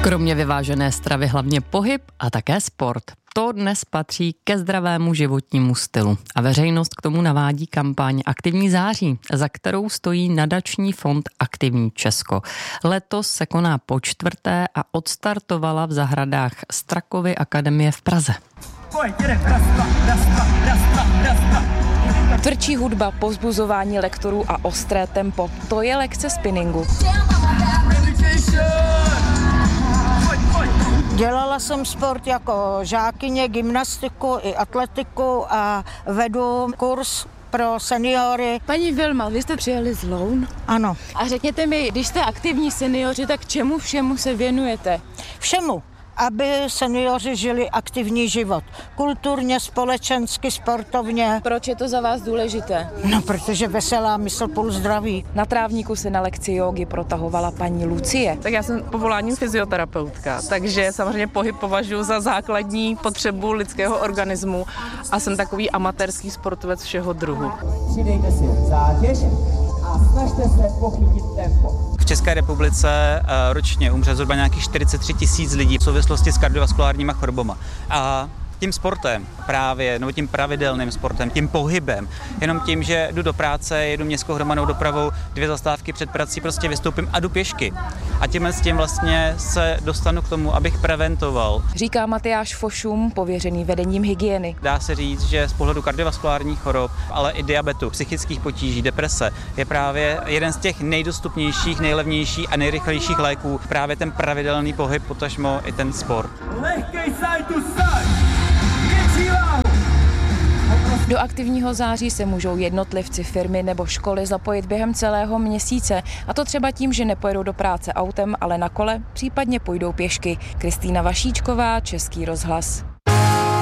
Kromě vyvážené stravy hlavně pohyb a také sport. To dnes patří ke zdravému životnímu stylu. A veřejnost k tomu navádí kampaň Aktivní září, za kterou stojí nadační fond Aktivní Česko. Letos se koná počtvrté a odstartovala v zahradách Strakovy akademie v Praze. Tvrdší hudba, povzbuzování lektorů a ostré tempo. To je lekce spinningu. Dělala jsem sport jako žákyně, gymnastiku i atletiku a vedu kurz pro seniory. Paní Vilma, vy jste přijeli z Loun? Ano. A řekněte mi, když jste aktivní seniori, tak čemu všemu se věnujete? Všemu, aby seniori žili aktivní život. Kulturně, společensky, sportovně. Proč je to za vás důležité? No, protože veselá mysl půl zdraví. Na trávníku se na lekci jógy protahovala paní Lucie. Tak já jsem povoláním fyzioterapeutka, takže samozřejmě pohyb považuji za základní potřebu lidského organismu a jsem takový amatérský sportovec všeho druhu. Přidejte si zátěž a snažte se pochytit tempo. V České republice ročně umře zhruba nějakých 43 000 lidí v souvislosti s kardiovaskulárníma chorobama. A tím sportem právě, nebo tím pravidelným sportem, tím pohybem, jenom tím, že jdu do práce, jedu městskou hromadnou dopravou, 2 zastávky před prací prostě vystoupím a jdu pěšky. A tímhle s tím vlastně se dostanu k tomu, abych preventoval. Říká Matyáš Fošum, pověřený vedením hygieny. Dá se říct, že z pohledu kardiovaskulárních chorob, ale i diabetu, psychických potíží, deprese, je právě jeden z těch nejdostupnějších, nejlevnějších a nejrychlejších léků právě ten pravidelný pohyb, potažmo i ten sport. Lehkej side to side. Do Aktivního září se můžou jednotlivci, firmy nebo školy zapojit během celého měsíce. A to třeba tím, že nepojedou do práce autem, ale na kole, případně půjdou pěšky. Kristýna Vašíčková, Český rozhlas.